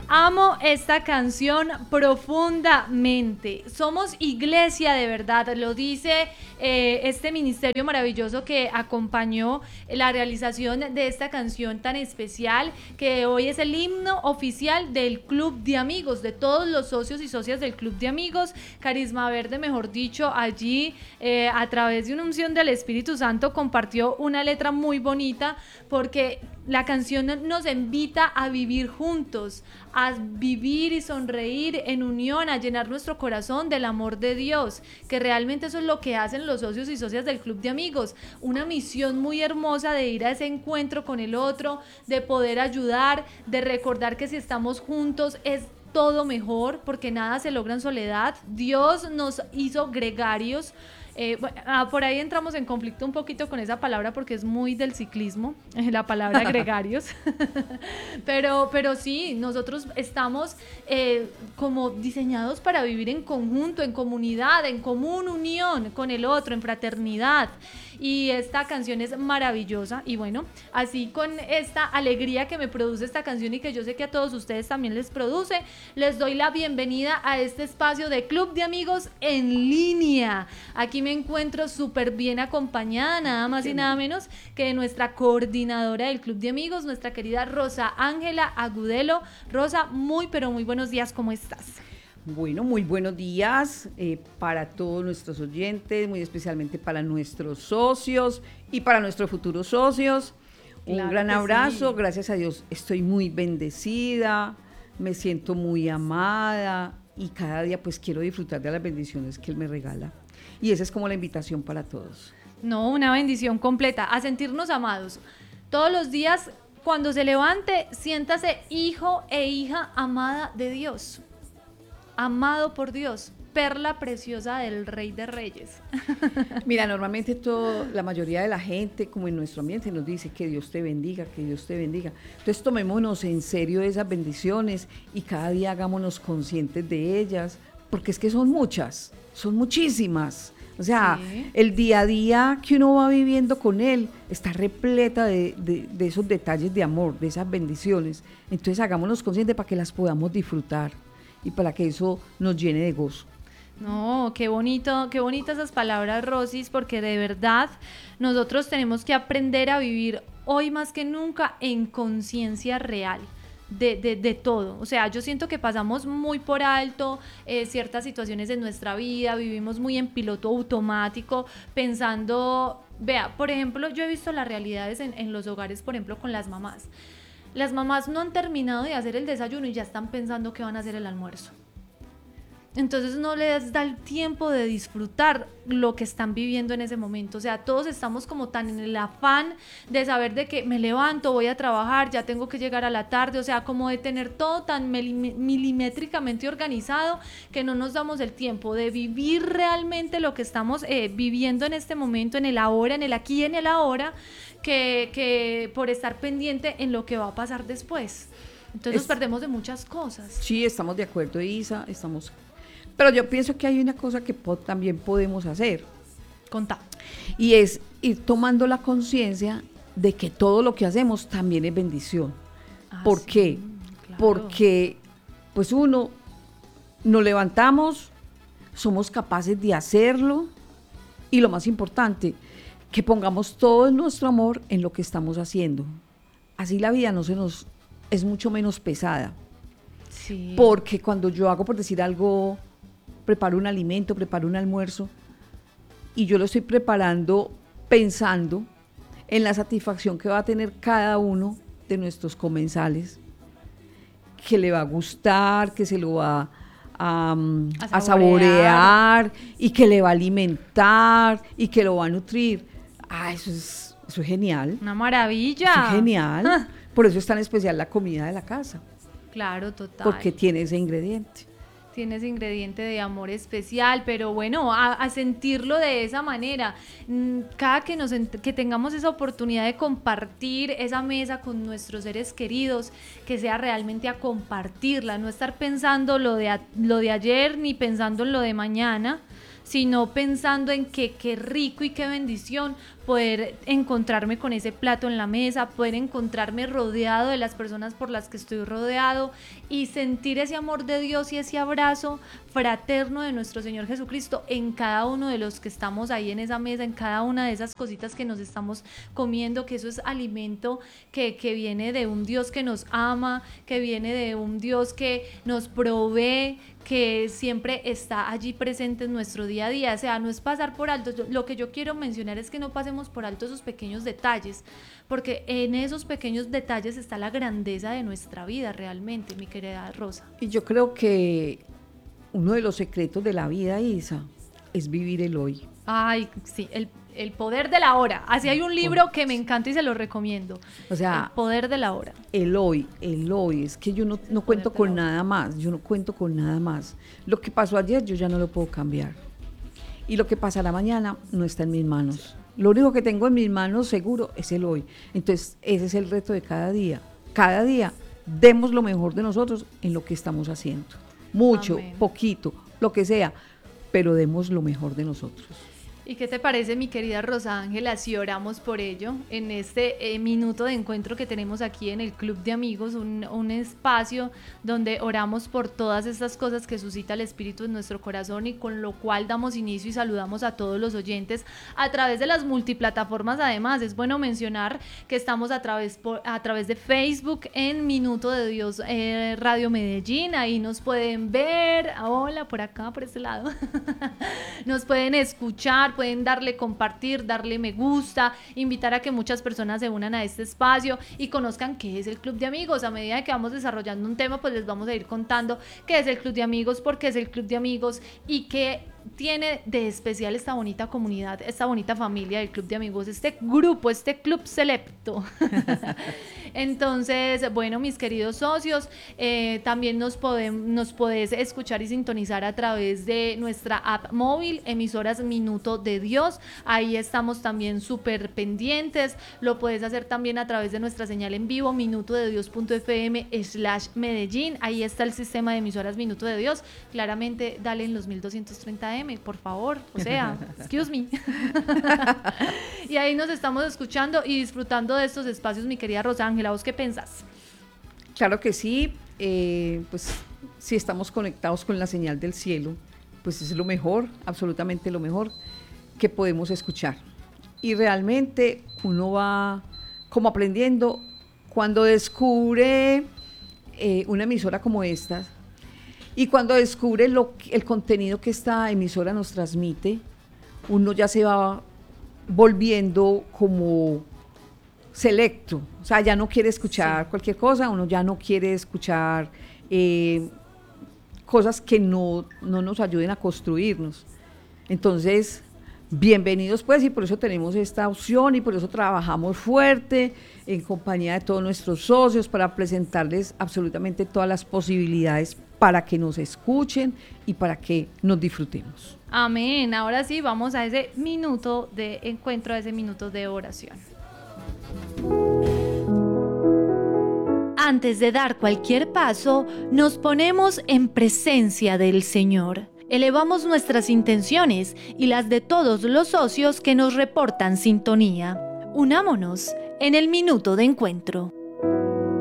Amo esta canción profundamente. Somos iglesia de verdad, lo dice este ministerio maravilloso que acompañó la realización de esta canción tan especial, que hoy es el himno oficial del Club de Amigos, de todos los socios y socias del Club de Amigos. Carisma Verde, mejor dicho, allí a través de una unción del Espíritu Santo compartió una letra muy bonita, porque la canción nos invita a vivir juntos, a vivir y sonreír en unión, a llenar nuestro corazón del amor de Dios, que realmente eso es lo que hacen los socios y socias del Club de Amigos, una misión muy hermosa de ir a ese encuentro con el otro, de poder ayudar, de recordar que si estamos juntos es todo mejor, porque nada se logra en soledad. Dios nos hizo gregarios. Por ahí entramos en conflicto un poquito con esa palabra porque es muy del ciclismo, la palabra gregarios, pero sí, nosotros estamos como diseñados para vivir en conjunto, en comunidad, en común unión con el otro, en fraternidad. Y esta canción es maravillosa, y bueno, así con esta alegría que me produce esta canción y que yo sé que a todos ustedes también les produce, les doy la bienvenida a este espacio de Club de Amigos en línea. Aquí me encuentro súper bien acompañada, nada más y nada menos que de nuestra coordinadora del Club de Amigos, nuestra querida Rosa Ángela Agudelo. Rosa, muy pero muy buenos días, ¿cómo estás? Bueno, muy buenos días para todos nuestros oyentes, muy especialmente para nuestros socios y para nuestros futuros socios. Claro, un gran abrazo, sí. Gracias a Dios estoy muy bendecida, me siento muy amada y cada día pues quiero disfrutar de las bendiciones que Él me regala. Y esa es como la invitación para todos. No, una bendición completa, a sentirnos amados. Todos los días, cuando se levante, siéntase hijo e hija amada de Dios. Amado por Dios, perla preciosa del Rey de Reyes. Mira, normalmente la mayoría de la gente, como en nuestro ambiente, nos dice que Dios te bendiga, que Dios te bendiga. Entonces tomémonos en serio esas bendiciones y cada día hagámonos conscientes de ellas, porque es que son muchas, son muchísimas. O sea, sí. El día a día que uno va viviendo con Él está repleta de esos detalles de amor, de esas bendiciones. Entonces hagámonos conscientes para que las podamos disfrutar y para que eso nos llene de gozo. No, qué bonito, qué bonitas esas palabras, Rosis, porque de verdad nosotros tenemos que aprender a vivir hoy más que nunca en conciencia real. De todo, o sea, yo siento que pasamos muy por alto ciertas situaciones en nuestra vida, vivimos muy en piloto automático, pensando, vea, por ejemplo, yo he visto las realidades en los hogares, por ejemplo, con las mamás. Las mamás no han terminado de hacer el desayuno y ya están pensando que van a hacer el almuerzo. Entonces no les da el tiempo de disfrutar lo que están viviendo en ese momento. O sea, todos estamos como tan en el afán de saber de que me levanto, voy a trabajar, ya tengo que llegar a la tarde. O sea, como de tener todo tan milimétricamente organizado que no nos damos el tiempo de vivir realmente lo que estamos viviendo en este momento, en el ahora, en el aquí y en el ahora, que por estar pendiente en lo que va a pasar después. Entonces nos perdemos de muchas cosas. Sí, estamos de acuerdo, Isa, pero yo pienso que hay una cosa que también podemos hacer. Contá. Y es ir tomando la conciencia de que todo lo que hacemos también es bendición. ¿Por qué? Claro. Porque pues nos levantamos, somos capaces de hacerlo y lo más importante, que pongamos todo nuestro amor en lo que estamos haciendo. Así la vida es mucho menos pesada. Sí. Porque cuando yo hago, por decir algo, preparo un alimento, preparo un almuerzo y yo lo estoy preparando pensando en la satisfacción que va a tener cada uno de nuestros comensales, que le va a gustar, que se lo va a saborear y que le va a alimentar y que lo va a nutrir. Eso es genial. Una maravilla. Eso es genial. Por eso es tan especial la comida de la casa. Claro, total. Porque tiene ese ingrediente. Tiene ese ingrediente de amor especial, pero bueno, a sentirlo de esa manera. Cada que tengamos esa oportunidad de compartir esa mesa con nuestros seres queridos, que sea realmente a compartirla, no estar pensando lo de ayer ni pensando en lo de mañana, sino pensando en que qué rico y qué bendición poder encontrarme con ese plato en la mesa, poder encontrarme rodeado de las personas por las que estoy rodeado y sentir ese amor de Dios y ese abrazo fraterno de nuestro Señor Jesucristo en cada uno de los que estamos ahí en esa mesa, en cada una de esas cositas que nos estamos comiendo, que eso es alimento que viene de un Dios que nos ama, que viene de un Dios que nos provee, que siempre está allí presente en nuestro día a día. O sea, no es pasar por alto. Lo que yo quiero mencionar es que no pasemos por alto esos pequeños detalles, porque en esos pequeños detalles está la grandeza de nuestra vida realmente, mi querida Rosa. Y yo creo que uno de los secretos de la vida, Isa, es vivir el hoy. Ay, sí, el poder de la hora. Así hay un libro que me encanta y se lo recomiendo. O sea, el poder de la hora. El hoy, es que yo no cuento con nada más, yo no cuento con nada más. Lo que pasó ayer yo ya no lo puedo cambiar. Y lo que pasará mañana no está en mis manos. Lo único que tengo en mis manos seguro es el hoy. Entonces, ese es el reto de cada día. Cada día demos lo mejor de nosotros en lo que estamos haciendo. Mucho, Amén. Poquito, lo que sea, pero demos lo mejor de nosotros. ¿Y qué te parece, mi querida Rosa Ángela, si oramos por ello en este minuto de encuentro que tenemos aquí en el Club de Amigos, un espacio donde oramos por todas estas cosas que suscita el Espíritu en nuestro corazón y con lo cual damos inicio y saludamos a todos los oyentes a través de las multiplataformas? Además, es bueno mencionar que estamos a través de Facebook en Minuto de Dios Radio Medellín, ahí nos pueden ver, hola, por acá, por este lado, nos pueden escuchar, pueden darle compartir, darle me gusta, invitar a que muchas personas se unan a este espacio y conozcan qué es el Club de Amigos. A medida que vamos desarrollando un tema, pues les vamos a ir contando qué es el Club de Amigos, por qué es el Club de Amigos y qué tiene de especial esta bonita comunidad, esta bonita familia del Club de Amigos, este grupo, este club selecto. Entonces, bueno, mis queridos socios, también nos podés escuchar y sintonizar a través de nuestra app móvil, emisoras Minuto de Dios. Ahí estamos también súper pendientes. Lo puedes hacer también a través de nuestra señal en vivo, minutodedios.fm/Medellín. Ahí está el sistema de emisoras Minuto de Dios. Claramente, dale en los 1230M, por favor, o sea, excuse me. Y ahí nos estamos escuchando y disfrutando de estos espacios, mi querida Rosa Ángela. ¿Vos qué pensás? Claro que sí, pues si estamos conectados con la señal del cielo, pues es lo mejor, absolutamente lo mejor que podemos escuchar. Y realmente uno va como aprendiendo cuando descubre una emisora como esta. Y cuando descubre el contenido que esta emisora nos transmite, uno ya se va volviendo como selecto. O sea, ya no quiere escuchar cualquier cosa, uno ya no quiere escuchar cosas que no nos ayuden a construirnos. Entonces, bienvenidos pues, y por eso tenemos esta opción y por eso trabajamos fuerte en compañía de todos nuestros socios para presentarles absolutamente todas las posibilidades para que nos escuchen y para que nos disfrutemos. Amén. Ahora sí, vamos a ese minuto de encuentro, a ese minuto de oración. Antes de dar cualquier paso, nos ponemos en presencia del Señor. Elevamos nuestras intenciones y las de todos los socios que nos reportan sintonía. Unámonos en el minuto de encuentro.